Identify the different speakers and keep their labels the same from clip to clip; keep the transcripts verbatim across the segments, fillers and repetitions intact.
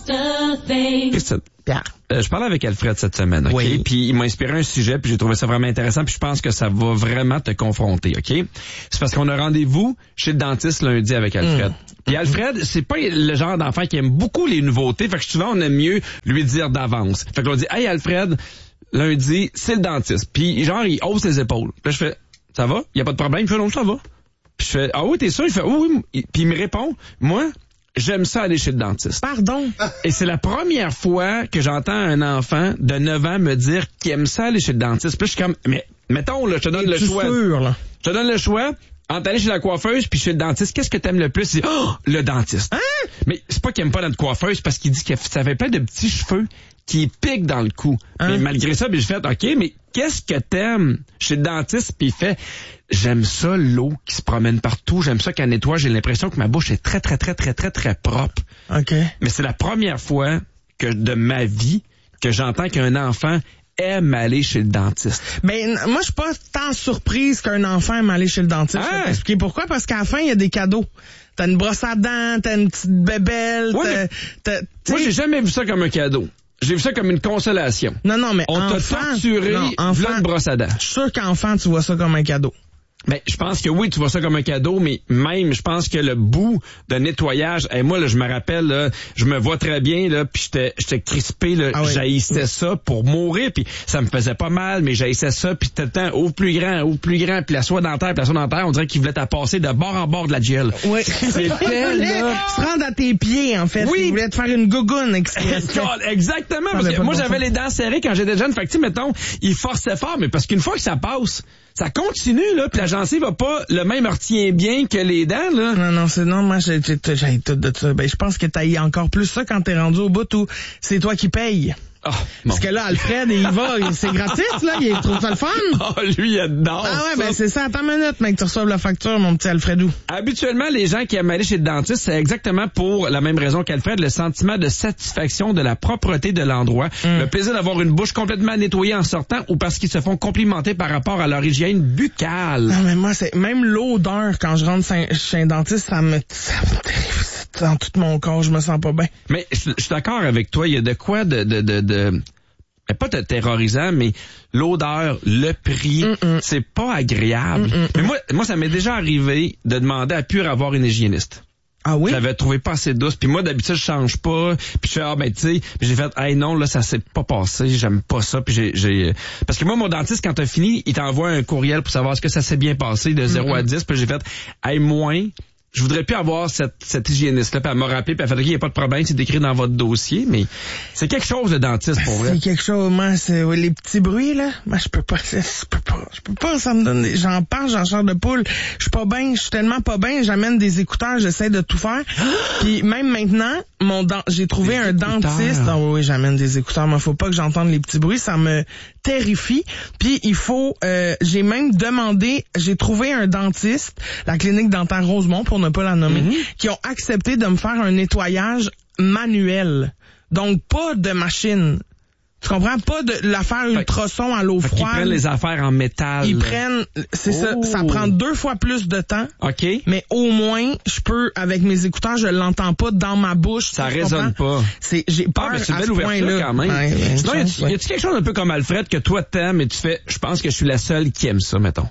Speaker 1: just a thing.
Speaker 2: Christine, euh, je parlais avec Alfred cette semaine, OK?
Speaker 3: Oui.
Speaker 2: Puis il m'a inspiré un sujet, puis j'ai trouvé ça vraiment intéressant, puis je pense que ça va vraiment te confronter, OK? C'est parce qu'on a rendez-vous chez le dentiste lundi avec Alfred. Mm. Puis Alfred, c'est pas le genre d'enfant qui aime beaucoup les nouveautés, fait que souvent on aime mieux lui dire d'avance. Fait qu'on dit « Hey Alfred, lundi, c'est le dentiste. » Puis genre, il hausse les épaules. Puis là, je fais « Ça va? Il y a pas de problème? » Il fait « Non, ça va. » Puis je fais « Ah oui, t'es sûr? » Il fait « Oui, oui. » Puis il me répond « Moi, j'aime ça aller chez le dentiste. »
Speaker 3: Pardon?
Speaker 2: Et c'est la première fois que j'entends un enfant de neuf ans me dire qu'il aime ça aller chez le dentiste. Puis je suis comme, mais mettons, là, je te donne le choix.
Speaker 3: Sûr, là?
Speaker 2: Je te donne le choix entre aller chez la coiffeuse puis chez le dentiste. Qu'est-ce que t'aimes le plus? Il dit, oh, le dentiste. Hein? Mais c'est pas qu'il aime pas notre coiffeuse, parce qu'il dit que ça avait plein de petits cheveux qui piquent dans le cou. Hein? Mais malgré ça, ben, je fais, OK, mais qu'est-ce que t'aimes chez le dentiste? Puis il fait, j'aime ça, l'eau qui se promène partout. J'aime ça qu'elle nettoie. J'ai l'impression que ma bouche est très, très, très, très, très, très propre.
Speaker 3: OK.
Speaker 2: Mais c'est la première fois que de ma vie que j'entends qu'un enfant aime aller chez le dentiste.
Speaker 3: Ben, moi, je suis pas tant surprise qu'un enfant aime aller chez le dentiste.
Speaker 2: Ah!
Speaker 3: Je vais t'expliquer pourquoi. Parce qu'à la fin, il y a des cadeaux. T'as une brosse à dents, t'as une petite bébelle,
Speaker 2: Oui,
Speaker 3: t'as,
Speaker 2: mais
Speaker 3: t'as,
Speaker 2: moi, j'ai jamais vu ça comme un cadeau. J'ai vu ça comme une consolation.
Speaker 3: Non, non, mais
Speaker 2: on
Speaker 3: enfant,
Speaker 2: t'a torturé,
Speaker 3: non, enfant,
Speaker 2: v'là une brosse à dents.
Speaker 3: Je suis sûr qu'enfant, tu vois ça comme un cadeau.
Speaker 2: Ben, je pense que oui, tu vois ça comme un cadeau, mais même, je pense que le bout de nettoyage, et moi, là, je me rappelle, là, je me vois très bien, là, puis j'étais, j'étais crispé, là,
Speaker 3: ah oui.
Speaker 2: j'haïssais
Speaker 3: oui.
Speaker 2: ça pour mourir, puis ça me faisait pas mal, mais j'haïssais ça, puis tout le temps, ouvre plus grand, ouvre plus grand, puis la soie dentaire, puis la soie dentaire, on dirait qu'il voulait t'en passer de bord en bord de la gel.
Speaker 3: Oui.
Speaker 2: C'était, là...
Speaker 3: se rendre à tes pieds, en fait.
Speaker 2: Oui.
Speaker 3: Il voulait te faire une gougoune express.
Speaker 2: Exactement, parce que moi, j'avais les dents serrées quand j'étais jeune, fait que, tu sais, mettons, il forçait fort, mais parce qu'une fois que ça passe, ça continue, là, puis la gencive va pas, le même retient bien que les dents, là.
Speaker 3: Non, non, c'est non, moi, j'ai, j'ai, j'ai tout de ça. Ben, je pense que t'as encore plus ça quand t'es rendu au bout où c'est toi qui payes.
Speaker 2: Oh, bon.
Speaker 3: Parce que là, Alfred, il va, c'est gratis, là, il trouve ça le fun.
Speaker 2: Oh, lui, il adore
Speaker 3: Ah ouais,
Speaker 2: ça.
Speaker 3: ben c'est ça. Attends une minute, mec, tu reçoives la facture, mon petit Alfredou.
Speaker 2: Habituellement, les gens qui aiment aller chez le dentiste, c'est exactement pour la même raison qu'Alfred, le sentiment de satisfaction de la propreté de l'endroit, mm. le plaisir d'avoir une bouche complètement nettoyée en sortant ou parce qu'ils se font complimenter par rapport à leur hygiène buccale.
Speaker 3: Non, mais moi, c'est même l'odeur quand je rentre chez un dentiste, ça me... Ça me dans tout mon corps, je me sens pas bien.
Speaker 2: Mais je suis d'accord avec toi, il y a de quoi de... de, de, de... pas de terrorisant, mais l'odeur, le prix, Mm-mm. c'est pas agréable. Mm-mm. Mais moi, moi, ça m'est déjà arrivé de demander à pur avoir une hygiéniste.
Speaker 3: Ah oui?
Speaker 2: Je l'avais trouvé pas assez douce. Puis moi, d'habitude, je change pas. Puis je fais, ah ben tu sais, j'ai fait, hey non, là, ça s'est pas passé, j'aime pas ça. Puis j'ai, j'ai... Parce que moi, mon dentiste, quand t'as fini, il t'envoie un courriel pour savoir ce que ça s'est bien passé de zéro Mm-mm. à dix. Puis j'ai fait, hey, moins... Je voudrais plus avoir cette, cette hygiéniste-là, puis elle m'a rappelé, puis elle a fait, OK, il n'y a pas de problème, c'est écrit dans votre dossier, mais c'est quelque chose, le dentiste, pour vrai.
Speaker 3: C'est quelque chose, moi, c'est oui, les petits bruits, là. Moi, je peux pas, je peux pas, je peux pas, ça me donne, des... j'en parle, j'en chair de poule. Je suis pas bien, je suis tellement pas bien, j'amène des écouteurs, j'essaie de tout faire. Puis même maintenant, mon dent, j'ai trouvé des un écouteurs. dentiste. Ah oui, oui, j'amène des écouteurs, mais faut pas que j'entende les petits bruits, ça me terrifie. Puis il faut, euh, j'ai même demandé, j'ai trouvé un dentiste, la clinique dentaire Rosemont, pour ne pas la nommer, mm-hmm. qui ont accepté de me faire un nettoyage manuel. Donc, pas de machine. Tu comprends? Pas de l'affaire ultrason à l'eau froide.
Speaker 2: Ils prennent les affaires en métal.
Speaker 3: Ils prennent, c'est oh. ça, ça prend deux fois plus de temps.
Speaker 2: OK.
Speaker 3: Mais au moins, je peux, avec mes écouteurs, je l'entends pas dans ma bouche.
Speaker 2: Ça résonne pas.
Speaker 3: C'est, j'ai peur
Speaker 2: ah, mais c'est
Speaker 3: à
Speaker 2: une belle
Speaker 3: ce
Speaker 2: ouverture
Speaker 3: point-là.
Speaker 2: quand même.
Speaker 3: Ouais, ouais,
Speaker 2: sinon, y a-tu, ouais. y a-tu quelque chose un peu comme Alfred que toi t'aimes et tu fais, je pense que je suis la seule qui aime ça, mettons?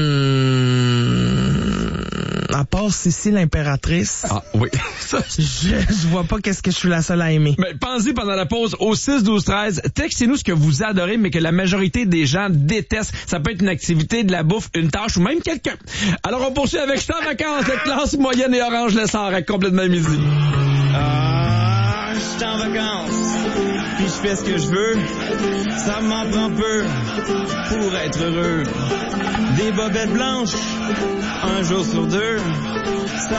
Speaker 3: Mmh. À part Cécile l'impératrice.
Speaker 2: Ah, oui.
Speaker 3: je, je vois pas qu'est-ce que je suis la seule à aimer.
Speaker 2: Mais pensez pendant la pause au six douze treize. Textez-nous ce que vous adorez, mais que la majorité des gens détestent. Ça peut être une activité, de la bouffe, une tâche ou même quelqu'un. Alors, on poursuit avec J'suis en vacances, la classe moyenne et orange le sort à complètement midi.
Speaker 4: Ah, j'suis en vacances, puis je fais ce que je veux. Ça m'en prend peu pour être heureux. Des bobettes blanches, un jour sur deux.